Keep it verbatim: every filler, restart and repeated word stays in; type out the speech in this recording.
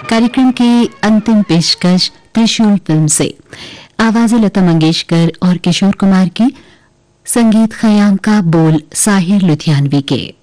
कार्यक्रम की अंतिम पेशकश त्रिशूल फिल्म से आवाजें लता मंगेशकर और किशोर कुमार की, संगीत खयाम का, बोल साहिर लुधियानवी के।